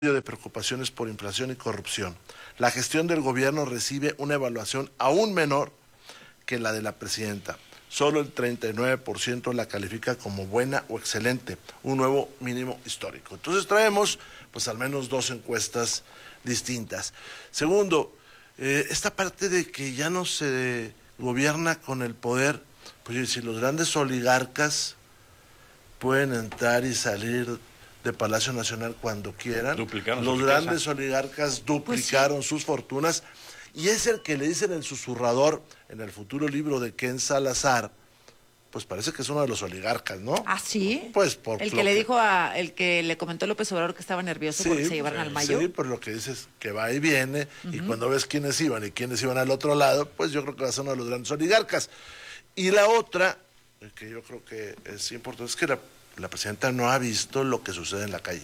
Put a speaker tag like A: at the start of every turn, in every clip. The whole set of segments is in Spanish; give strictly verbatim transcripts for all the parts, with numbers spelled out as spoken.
A: de preocupaciones por inflación y corrupción. La gestión del gobierno recibe una evaluación aún menor que la de la presidenta. Solo el treinta y nueve por ciento la califica como buena o excelente, un nuevo mínimo histórico. Entonces traemos pues al menos dos encuestas distintas. Segundo, eh, esta parte de que ya no se gobierna con el poder, pues si los grandes oligarcas pueden entrar y salir de Palacio Nacional cuando quieran.
B: Duplicaron
A: Los grandes oligarcas duplicaron pues sí. sus fortunas, y es el que le dicen el susurrador en el futuro libro de Ken Salazar, pues parece que es uno de los oligarcas, ¿no?
C: ¿Ah, sí?
A: Pues por
C: el que,
A: que
C: le dijo a, el que le comentó López Obrador que estaba nervioso sí, porque se llevaron
A: sí,
C: al Mayo.
A: Sí, por lo que dices que va y viene, uh-huh. y cuando ves quiénes iban y quiénes iban al otro lado, pues yo creo que va a ser uno de los grandes oligarcas. Y la otra, que yo creo que es importante, es que la La presidenta no ha visto lo que sucede en la calle.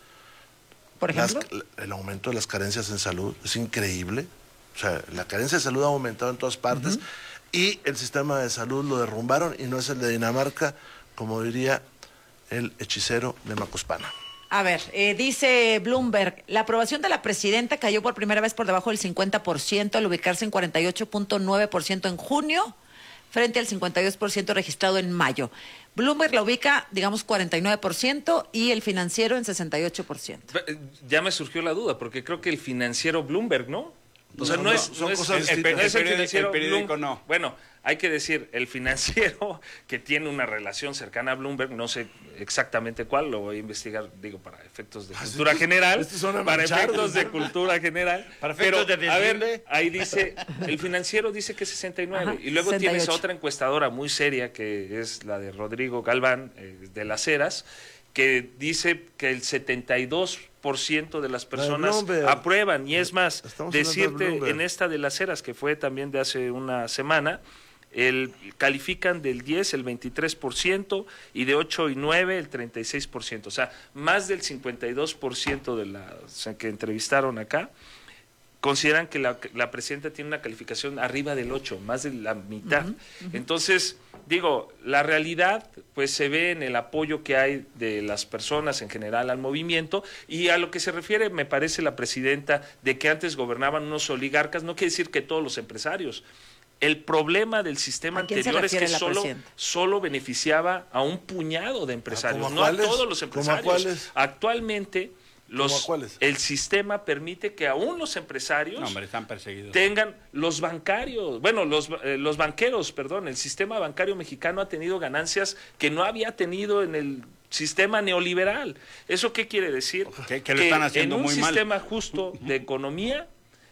C: ¿Por ejemplo?
A: Las, el aumento de las carencias en salud es increíble. O sea, la carencia de salud ha aumentado en todas partes, uh-huh. y el sistema de salud lo derrumbaron, y no es el de Dinamarca, como diría el hechicero de Macuspana.
C: A ver, eh, dice Bloomberg, la aprobación de la presidenta cayó por primera vez por debajo del cincuenta por ciento al ubicarse en cuarenta y ocho punto nueve por ciento en junio, frente al cincuenta y dos por ciento registrado en mayo. Bloomberg la ubica, digamos, cuarenta y nueve por ciento y el Financiero en sesenta y ocho por ciento.
B: Ya me surgió la duda, porque creo que el Financiero Bloomberg, ¿no? O sea, no, no, no es,
A: son
B: no es,
A: cosas
B: el, el,
A: el,
B: el, el Financiero
D: el periódico
B: Bloom,
D: no.
B: Bueno, hay que decir, el Financiero, que tiene una relación cercana a Bloomberg, no sé exactamente cuál, lo voy a investigar, digo, para efectos de cultura
A: estos,
B: general,
A: estos son
B: para
A: manchar,
B: efectos de cultura general,
D: para efectos
B: pero,
D: de
B: a ver, ahí dice, el Financiero dice que es sesenta y nueve,
C: ajá,
B: y luego
C: sesenta y ocho.
B: Tienes otra encuestadora muy seria, que es la de Rodrigo Galván, eh, de Las Heras, que dice que el setenta y dos por ciento de las personas aprueban, y es más,
A: Estamos
B: decirte
A: de
B: en esta de Las Heras, que fue también de hace una semana, el califican del diez el veintitrés por ciento y de ocho y nueve el treinta y seis por ciento, o sea, más del cincuenta y dos por ciento de las que entrevistaron acá consideran que la, la presidenta tiene una calificación arriba del ocho, más de la mitad. Uh-huh, uh-huh. Entonces, digo, la realidad pues se ve en el apoyo que hay de las personas en general al movimiento, y a lo que se refiere, me parece, la presidenta, de que antes gobernaban unos oligarcas, no quiere decir que todos los empresarios. El problema del sistema anterior es que solo, solo beneficiaba a un puñado de empresarios, no a todos los empresarios. Actualmente Los, el sistema permite que aún los empresarios
D: no, hombre, están perseguidos.
B: Tengan los bancarios, bueno, los, eh, los banqueros, perdón, el sistema bancario mexicano ha tenido ganancias que no había tenido en el sistema neoliberal. ¿Eso qué quiere decir?
D: Que, que lo están haciendo
B: en un
D: muy mal.
B: sistema justo de economía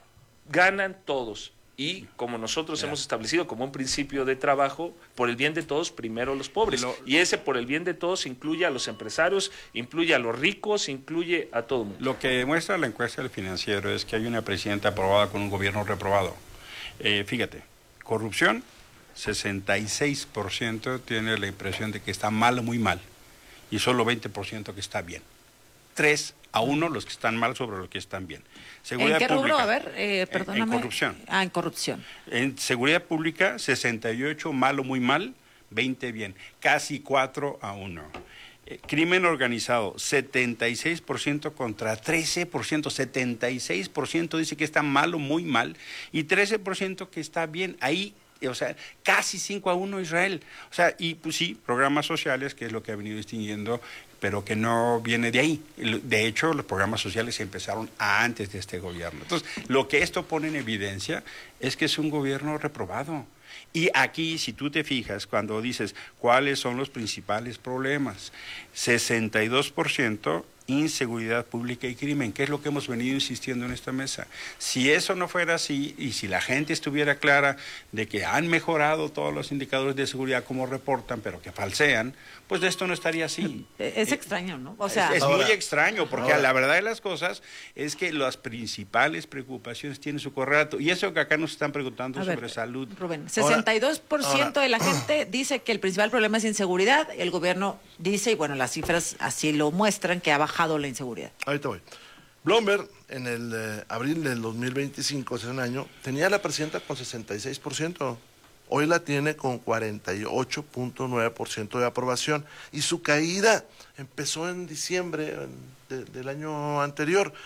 B: ganan todos. Y como nosotros yeah. hemos establecido como un principio de trabajo, por el bien de todos, primero los pobres. Lo, y ese por el bien de todos incluye a los empresarios, incluye a los ricos, incluye a todo el mundo.
D: Lo que demuestra la encuesta del Financiero es que hay una presidenta aprobada con un gobierno reprobado. Eh, fíjate, corrupción, sesenta y seis por ciento tiene la impresión de que está mal o muy mal, y solo veinte por ciento que está bien. Tres a uno los que están mal sobre los que están bien.
C: Seguridad ¿En qué rubro? A ver, eh, perdóname.
D: En, en corrupción.
C: Ah, en corrupción.
D: En seguridad pública, sesenta y ocho mal o muy mal, veinte bien. Casi cuatro a uno. Eh, crimen organizado, setenta y seis por ciento contra trece por ciento. setenta y seis por ciento dice que está mal o muy mal y trece por ciento que está bien. Ahí, o sea, casi cinco a uno Israel. O sea, y pues sí, programas sociales, que es lo que ha venido distinguiendo, pero que no viene de ahí. De hecho, los programas sociales empezaron antes de este gobierno. Entonces, lo que esto pone en evidencia es que es un gobierno reprobado. Y aquí, si tú te fijas, cuando dices cuáles son los principales problemas, sesenta y dos por ciento inseguridad pública y crimen, que es lo que hemos venido insistiendo en esta mesa. Si eso no fuera así, y si la gente estuviera clara de que han mejorado todos los indicadores de seguridad como reportan, pero que falsean, pues esto no estaría así.
C: Es eh, extraño, ¿no? O sea,
D: es, es
A: ahora,
D: muy extraño, porque
A: ahora.
D: la verdad de las cosas es que las principales preocupaciones tienen su correlato, y eso que acá nos están preguntando
C: a
D: sobre
C: ver,
D: salud.
C: Rubén, sesenta y dos por ciento ahora. de la gente dice que el principal problema es inseguridad, el gobierno dice, y bueno, las cifras así lo muestran, que ha bajado la inseguridad.
A: Ahorita voy. Bloomberg, en el eh, abril del dos mil veinticinco, hace un año, tenía a la presidenta con sesenta y seis por ciento. Hoy la tiene con cuarenta y ocho punto nueve por ciento de aprobación y su caída empezó en diciembre de, del año anterior.